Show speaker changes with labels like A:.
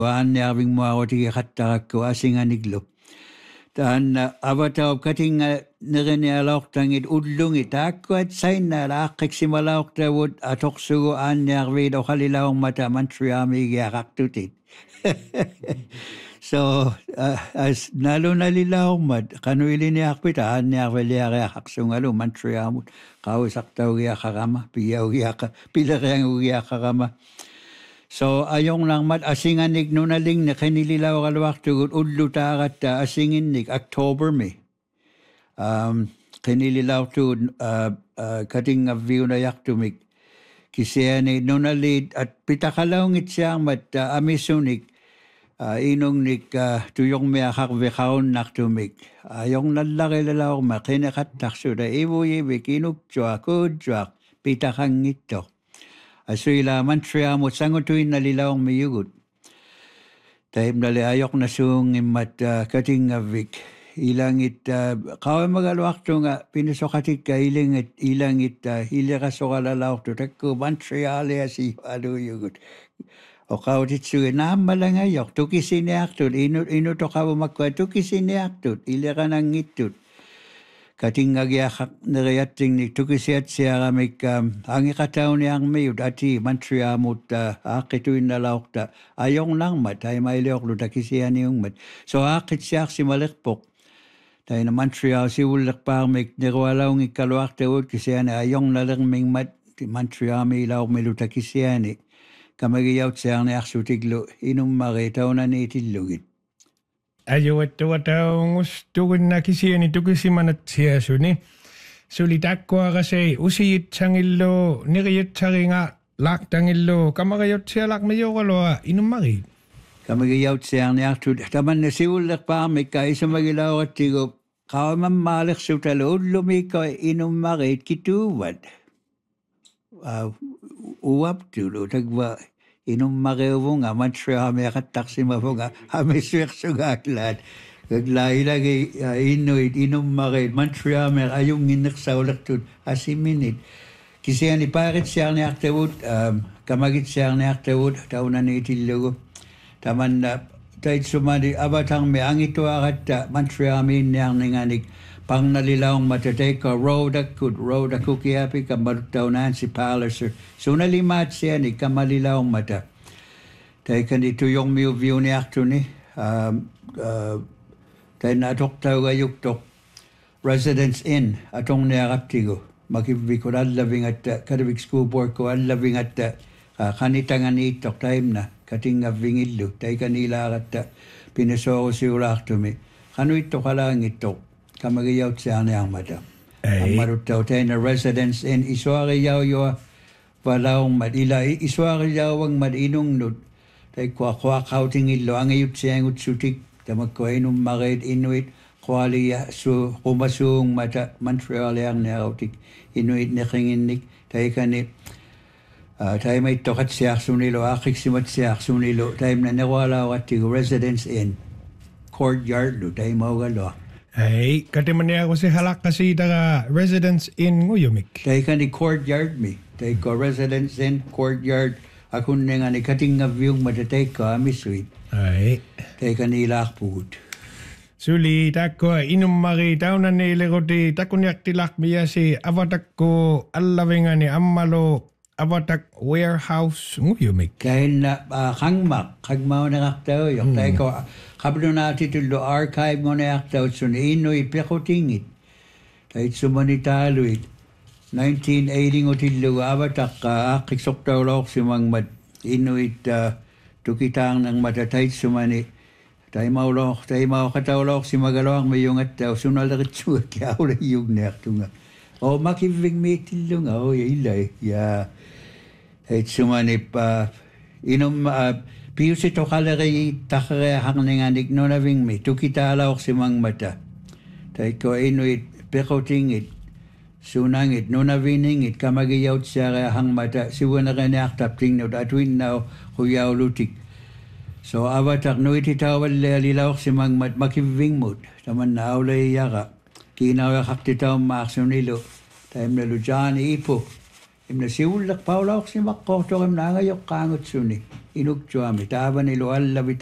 A: waan nerving mo ako tigi kattarakko asinganiglo. Taan avataw kating nirinialaortangit ullungit taakko at sain na laaqiksimalauqtavut atoksugu aannerviid oqalilaung mata mantriami giaqartutit. So as nalo nalilaungmat qanuiliniarpita aannerviliariaqarsungalu mantriamut qawusaqtaugiaqarama pileriangugiaqarama. So ayong lang mat asinganig nunaling na kanililaw kalwaktugut ullutaarat asinginnig October me. Kanililaw tu kating view na yaktumik kisiyani nunalid at pitakalaungit siyang mat amisunik inong nik tuyong miyakak vikaon naktumik. Ayong nalakilalaw makinakat taksuda ibu-ibik inukjwa kudjwa pitakangito. Asuila mantriamut sangutuin nalilaong miyugut. Taim nali ayok na sungimmat kating avik. Ilangit kawa magalwakto nga pinasokatik ka ilangit hilirasokalalau tu takko mantriali asi aluyugut. O kautit suge naamala ngayok tukisiniaktut inu to kawa makwa tukisiniaktut iliranangitut. Kating agiakak nariyating ni tukisiat siya kamik angikataw niyang mayud ati mantriamut akituin na laukta ayong lang mat ay mailiok luta kisiya niyong mat. So akit siya si malikpok tayo na mantriaw si ulak parmik nirwalaw ng ikalwakta ud kisiya na ayong nalang ming mat mantriami ilaw may luta kisiya ni kamagiyawt siya na aksutiglo inong makitaw na nitilugit.
B: Ayo wataw gustuin na kisiyani tukisimanat siya suni. Sulitakko kasi usiyit sangillo niriyit saringa laktangillo kamakayot siya lakmayo kaloa inumari.
A: Kamagiyawt siya niya taman na siulak pa mika isa magilaw at tigo kawaman malik sutalo lumika inumari kituwad. Uwap tulo tagwa. Inong makiubo nga, mantriami akataksima po nga, hamisweksugatlan. Kaglay lagi inuit, inong makit, mantriami ayong inaksaulak to asiminit. Kasi ni parit siya ni aktawud, kamagit siya ni aktawud, taunan ni itilugo. Taman na, tayo sumadi, abatang may ang ito akat, mantriami niyang ninganig, pang nalilaong matatay ka, road ako kiyapi, kamarutaunan si Palliser. So nalimat siya ni kamalilaong mata. Tayo kanito yung view ni akto ni, tayo natok gayuktok, Residence Inn, atong niyakaptigo. Makibiko labing at kadabik school board ko, labing at kanitangan itok, time na, kating vingilo, tayo kanila at pinasoko si ulakto mi. Kano ito kalang itok? Kamagiyawt siya niyang mata. Ang marutaw tayo na Residence Inn, iswariyaw yaw walaong madila, iswariyaw ang madinong nod. Tayo kwa kauting ilo, ang ayot siya ang utsutik, tamagkainong makit inuit, kwaliya, so kumasung mata, Montreal ang niyautik, inuit na kinginik, tayo kanit. Tayo may tokat siya sunilo, akik simat siya sunilo, tayo na nawala at tigo Residence Inn, courtyard lo, tayo mawagalo.
B: Ay, katiman niya ako si halak kasi taga Residence Inn nguyumik.
A: Tayo ka ni courtyard mi. Tayo ko Residence Inn, courtyard. Ako na nga ni kating nga view matatay ka, mi sweet.
B: Ay.
A: Tayo ka ni lakpud.
B: Suli, tako inum mari tao na niliroti, tako niyak tilak miya si avatak ko alavinga ni ammalo avatak warehouse nguyumik.
A: Kahit na kagmaw na kaktaw yung tayo ko, kablo na titulo archive mo na kaktaw, sun inoy pekutingit. Tayo sumanitaluit. 1980 ngo tilo, avatak kiksok taw lok si mangmat, inuit tukitang ng matatay sumani. Tayo mau kataw lok si magalawang mayong at taw, sunalarit suwa kaya ula yung nekto nga. O makiving may tilo nga, o ilay, ya. Tayo sumani pa, inom, piyos ito kalari takare hang nanganik no na ving may, tukita lok si mangmata. Tayo ko inuit pekotingit. Sunangit, no na viningit, kamagiyawt siya hang mata, siwa na kaniak tapting na atwin na huyaw lutik. So avatak no ititawal lilawak si mangmat makivingmut, taman na awlay yaka, kinawa kaktitaw maaksunilo, time na lujan ipo, Imna siulak paulaok si makkoto kam nangayok kangot suni. Inugtuami. Taban ilo alla